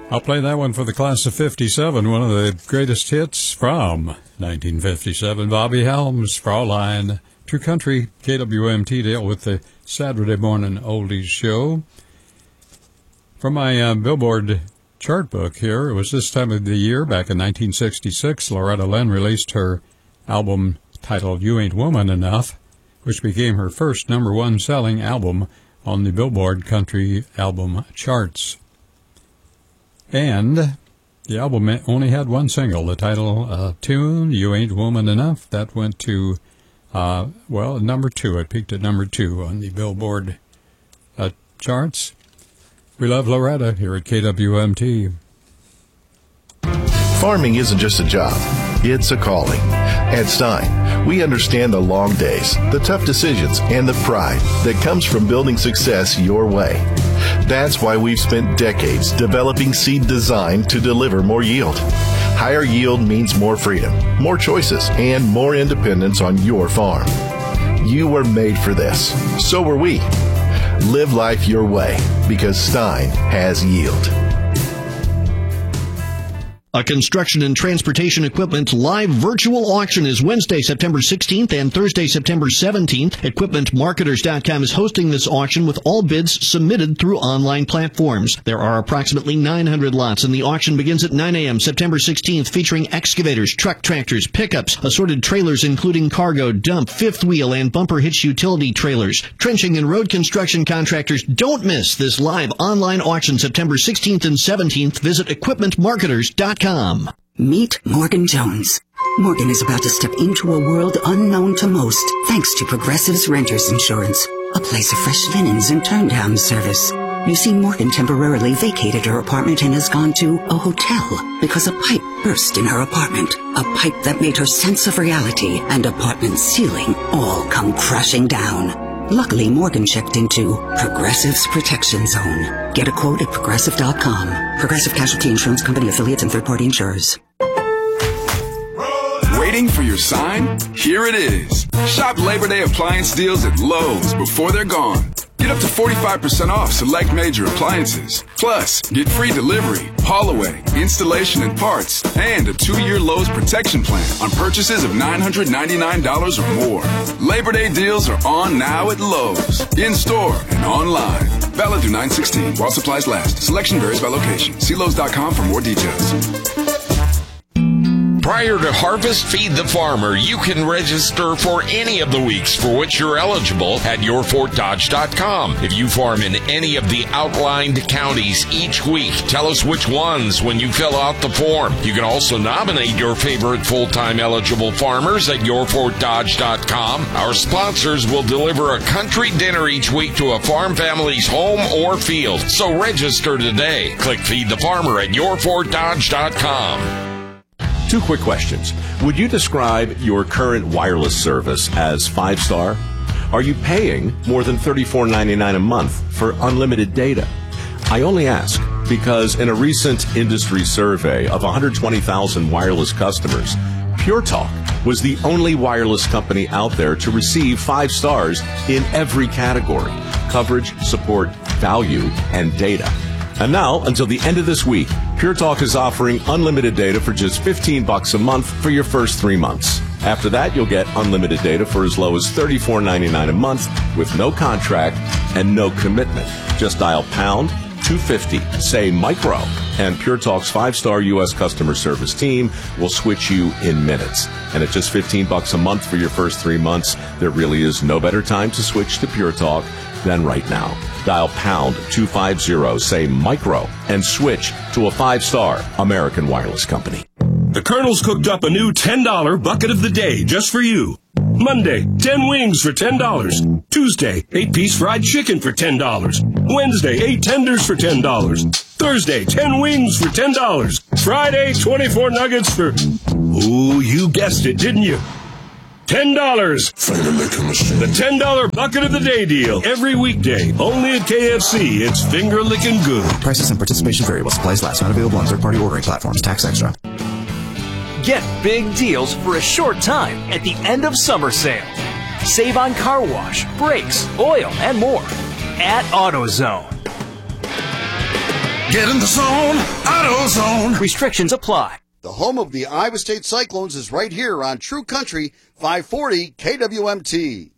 I'll play that one for the class of 57, one of the greatest hits from 1957. Bobby Helms, Fraulein, True Country, KWMT Dale with the Saturday Morning Oldies Show. From my Billboard chart book here, it was this time of the year, back in 1966, Loretta Lynn released her album titled You Ain't Woman Enough, which became her first number one selling album on the Billboard Country Album charts. And the album only had one single, the title tune, You Ain't Woman Enough. That went to, number 2. It peaked at number 2 on the Billboard charts. We love Loretta here at KWMT. Farming isn't just a job, it's a calling. At Stein, we understand the long days, the tough decisions, and the pride that comes from building success your way. That's why we've spent decades developing seed design to deliver more yield. Higher yield means more freedom, more choices, and more independence on your farm. You were made for this. So were we. Live life your way, because Stein has yield. A construction and transportation equipment live virtual auction is Wednesday, September 16th and Thursday, September 17th. EquipmentMarketers.com is hosting this auction with all bids submitted through online platforms. There are approximately 900 lots, and the auction begins at 9 a.m. September 16th, featuring excavators, truck tractors, pickups, assorted trailers including cargo, dump, fifth wheel, and bumper hitch utility trailers. Trenching and road construction contractors, don't miss this live online auction September 16th and 17th. Visit EquipmentMarketers.com. Meet Morgan Jones. Morgan is about to step into a world unknown to most, thanks to Progressive's Renters Insurance, a place of fresh linens and turn-down service. You see, Morgan temporarily vacated her apartment and has gone to a hotel because a pipe burst in her apartment. A pipe that made her sense of reality and apartment ceiling all come crashing down. Luckily, Morgan checked into Progressive's Protection Zone. Get a quote at Progressive.com. Progressive Casualty Insurance Company affiliates and third-party insurers. Waiting for your sign? Here it is. Shop Labor Day appliance deals at Lowe's before they're gone. Get up to 45% off select major appliances. Plus, get free delivery, haul away, installation and parts, and a 2-year Lowe's protection plan on purchases of $999 or more. Labor Day deals are on now at Lowe's, in-store and online. Valid through 9/16 while supplies last. Selection varies by location. See Lowe's.com for more details. Prior to harvest, Feed the Farmer. You can register for any of the weeks for which you're eligible at yourfortdodge.com. If you farm in any of the outlined counties each week, tell us which ones when you fill out the form. You can also nominate your favorite full-time eligible farmers at yourfortdodge.com. Our sponsors will deliver a country dinner each week to a farm family's home or field. So register today. Click Feed the Farmer at yourfortdodge.com. 2 quick questions. Would you describe your current wireless service as 5-star? Are you paying more than $34.99 a month for unlimited data? I only ask because in a recent industry survey of 120,000 wireless customers, Pure Talk was the only wireless company out there to receive 5 stars in every category: coverage, support, value, and data. And now, until the end of this week, Pure Talk is offering unlimited data for just $15 a month for your first 3 months. After that, you'll get unlimited data for as low as $34.99 a month with no contract and no commitment. Just dial pound 250, say micro, and Pure Talk's 5-star U.S. customer service team will switch you in minutes. And at just $15 a month for your first 3 months, there really is no better time to switch to Pure Talk than right now. Dial pound 250, say micro, and switch to a 5-star American wireless company. The Colonel's cooked up a new $10 bucket of the day just for you. Monday, 10 wings for $10. Tuesday, 8-piece fried chicken for $10. Wednesday, 8 tenders for $10. Thursday, 10 wings for $10. Friday, 24 nuggets for... Ooh, you guessed it, didn't you? $10. Finger licking machine. The $10 bucket of the day deal. Every weekday. Only at KFC. It's finger licking good. Prices and participation variable. Supplies last. Not available on third-party ordering platforms. Tax extra. Get big deals for a short time at the end of summer sale. Save on car wash, brakes, oil, and more at AutoZone. Get in the zone, AutoZone. Restrictions apply. The home of the Iowa State Cyclones is right here on True Country 540 KWMT.